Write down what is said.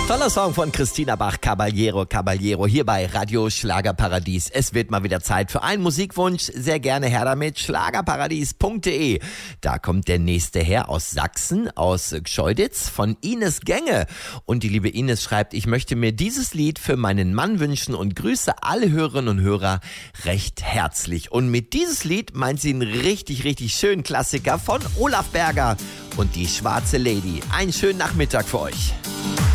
Toller Song von Christina Bach, Caballero, Caballero, hier bei Radio Schlagerparadies. Es wird mal wieder Zeit für einen Musikwunsch. Sehr gerne her damit, schlagerparadies.de. Da kommt der nächste her aus Sachsen, aus Gscheuditz, von Ines Gänge. Und die liebe Ines schreibt, ich möchte mir dieses Lied für meinen Mann wünschen und grüße alle Hörerinnen und Hörer recht herzlich. Und mit dieses Lied meint sie einen richtig, richtig schönen Klassiker von Olaf Berger und die Schwarze Lady. Einen schönen Nachmittag für euch.